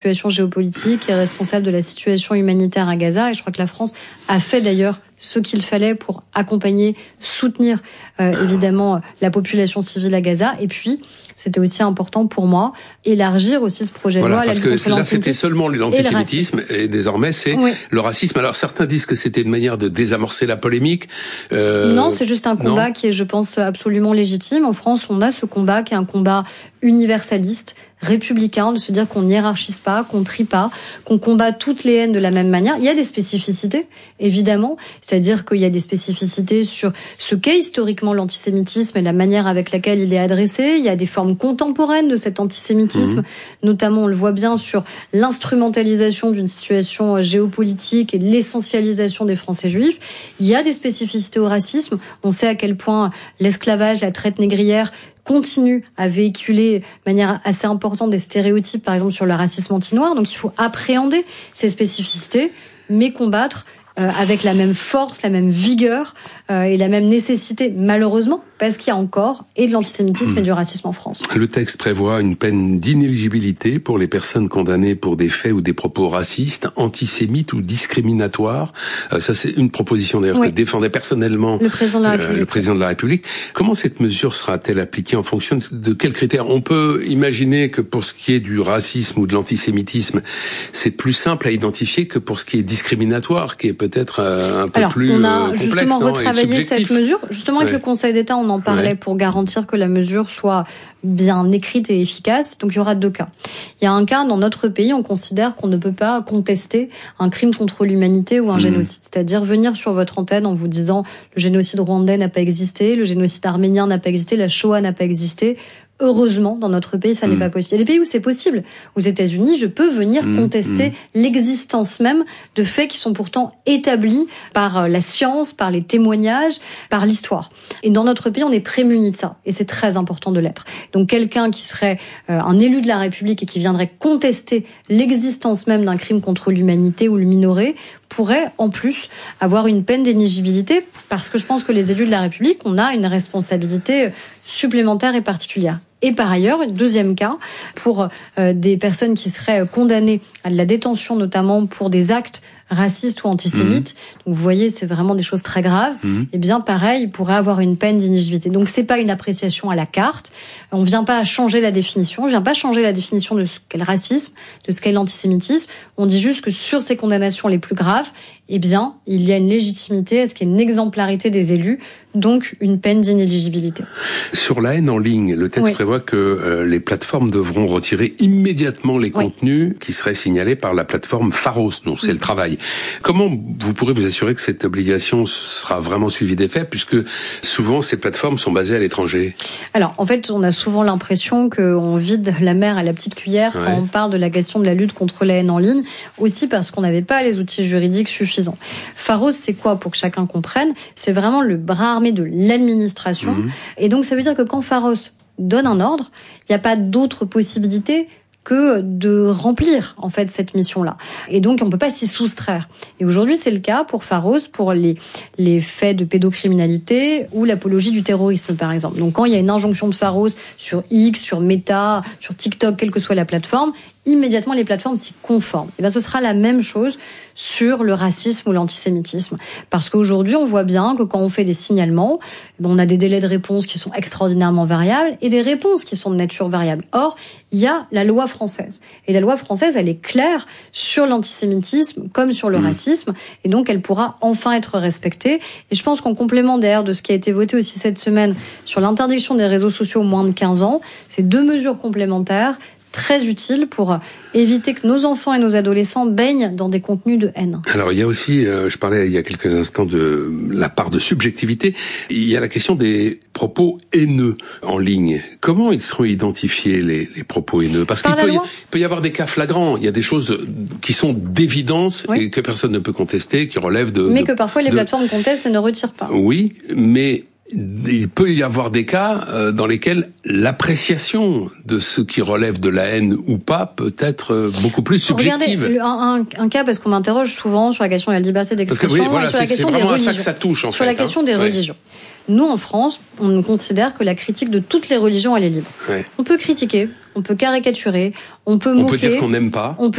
situation géopolitique et responsable de la situation humanitaire à Gaza. Et je crois que la France a fait d'ailleurs ce qu'il fallait pour accompagner, soutenir évidemment la population civile à Gaza. Et puis, c'était aussi important pour moi, élargir aussi ce projet de loi. Parce que là, c'était seulement l'antisémitisme et désormais, c'est le racisme. Alors, certains disent que c'était une manière de désamorcer la polémique. Non, c'est juste un combat qui est, je pense, absolument légitime. En France, on a ce combat qui est un combat universaliste, républicain, de se dire qu'on hiérarchise pas, qu'on trie pas, qu'on combat toutes les haines de la même manière. Il y a des spécificités, évidemment, c'est-à-dire qu'il y a des spécificités sur ce qu'est historiquement l'antisémitisme et la manière avec laquelle il est adressé. Il y a des formes contemporaines de cet antisémitisme, notamment on le voit bien sur l'instrumentalisation d'une situation géopolitique et l'essentialisation des Français juifs. Il y a des spécificités au racisme. On sait à quel point l'esclavage, la traite négrière continue à véhiculer de manière assez importante des stéréotypes, par exemple, sur le racisme anti-noir. Donc il faut appréhender ces spécificités, mais combattre avec la même force, la même vigueur et la même nécessité, malheureusement, parce qu'il y a encore et de l'antisémitisme et du racisme en France. Le texte prévoit une peine d'inéligibilité pour les personnes condamnées pour des faits ou des propos racistes, antisémites ou discriminatoires. Ça, c'est une proposition d'ailleurs que défendait personnellement le président de la République. Comment cette mesure sera-t-elle appliquée en fonction de quels critères? On peut imaginer que pour ce qui est du racisme ou de l'antisémitisme, c'est plus simple à identifier que pour ce qui est discriminatoire, qui est peut-être un peu plus complexe. On a justement retravaillé cette mesure, justement avec le Conseil d'État, on en parlait pour garantir que la mesure soit bien écrite et efficace. Donc il y aura 2 cas. Il y a un cas, dans notre pays, on considère qu'on ne peut pas contester un crime contre l'humanité ou un génocide. C'est-à-dire venir sur votre antenne en vous disant le génocide rwandais n'a pas existé, le génocide arménien n'a pas existé, la Shoah n'a pas existé. Heureusement, dans notre pays, ça n'est pas possible. Il y a des pays où c'est possible. Aux États-Unis, je peux venir contester l'existence même de faits qui sont pourtant établis par la science, par les témoignages, par l'histoire. Et dans notre pays, on est prémunis de ça. Et c'est très important de l'être. Donc quelqu'un qui serait un élu de la République et qui viendrait contester l'existence même d'un crime contre l'humanité ou le minorer pourrait en plus avoir une peine d'éligibilité, parce que je pense que les élus de la République, on a une responsabilité supplémentaire et particulière. Et par ailleurs, 2e cas, pour des personnes qui seraient condamnées à de la détention, notamment pour des actes racistes ou antisémites. Donc vous voyez, c'est vraiment des choses très graves. Et bien pareil, il pourrait avoir une peine d'inéligibilité. Donc c'est pas une appréciation à la carte. On vient pas changer la définition. On vient pas changer la définition de ce qu'est le racisme, de ce qu'est l'antisémitisme. On dit juste que sur ces condamnations les plus graves, eh bien, il y a une légitimité, est-ce qu'il y a une exemplarité des élus, donc une peine d'inéligibilité. Sur la haine en ligne, le texte prévoit que les plateformes devront retirer immédiatement les contenus qui seraient signalés par la plateforme Pharos, dont c'est le travail. Comment vous pourrez vous assurer que cette obligation sera vraiment suivie d'effet, puisque souvent ces plateformes sont basées à l'étranger? Alors, en fait, on a souvent l'impression qu'on vide la mer à la petite cuillère quand on parle de la question de la lutte contre la haine en ligne, aussi parce qu'on n'avait pas les outils juridiques suffisants. Pharos, c'est quoi, pour que chacun comprenne? C'est vraiment le bras armé de l'administration. Et donc, ça veut dire que quand Pharos donne un ordre, il n'y a pas d'autre possibilité que de remplir en fait cette mission-là. Et donc on peut pas s'y soustraire. Et aujourd'hui c'est le cas pour Pharos, pour les faits de pédocriminalité ou l'apologie du terrorisme par exemple. Donc quand il y a une injonction de Pharos sur X, sur Meta, sur TikTok, quelle que soit la plateforme, immédiatement les plateformes s'y conforment. Et bien ce sera la même chose sur le racisme ou l'antisémitisme. Parce qu'aujourd'hui on voit bien que quand on fait des signalements, on a des délais de réponse qui sont extraordinairement variables et des réponses qui sont de nature variable. Or, il y a la loi française. Et la loi française, elle est claire sur l'antisémitisme comme sur le racisme. Et donc, elle pourra enfin être respectée. Et je pense qu'en complément d'ailleurs de ce qui a été voté aussi cette semaine sur l'interdiction des réseaux sociaux aux moins de 15 ans, c'est 2 mesures complémentaires très utile pour éviter que nos enfants et nos adolescents baignent dans des contenus de haine. Alors il y a aussi, je parlais il y a quelques instants de la part de subjectivité, il y a la question des propos haineux en ligne. Comment ils seront identifiés les propos haineux? Parce qu'il peut y avoir des cas flagrants, il y a des choses qui sont d'évidence et que personne ne peut contester, qui relèvent de... Mais que parfois les plateformes contestent et ne retirent pas. Oui, mais il peut y avoir des cas dans lesquels l'appréciation de ce qui relève de la haine ou pas peut être beaucoup plus subjective. Regardez, un cas, parce qu'on m'interroge souvent sur la question de la liberté d'expression et sur la question des religions. Ça touche, en fait, sur la question des religions. Nous, en France, on considère que la critique de toutes les religions, elle est libre. On peut critiquer, on peut caricaturer, on peut moquer. On peut dire qu'on n'aime pas.